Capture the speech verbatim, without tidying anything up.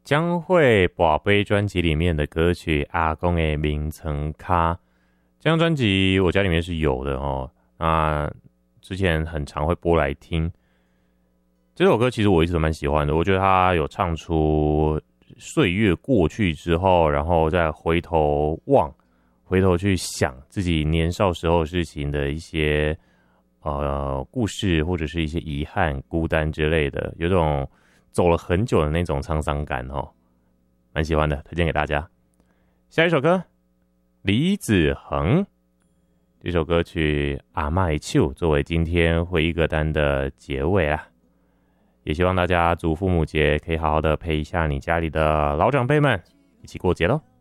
江蕙宝贝专辑里面的歌曲《阿公的名层卡》，这张专辑我家里面是有的哦。那之前很常会播来听。这首歌其实我一直都蛮喜欢的，我觉得他有唱出岁月过去之后，然后再回头望，回头去想自己年少时候事情的一些呃故事，或者是一些遗憾、孤单之类的，有种走了很久的那种沧桑感哦，蛮喜欢的，推荐给大家。下一首歌，李子恒这首歌曲《阿嬷的手》作为今天回忆歌单的结尾啦。也希望大家祝父母节可以好好的陪一下你家里的老长辈们，一起过节咯。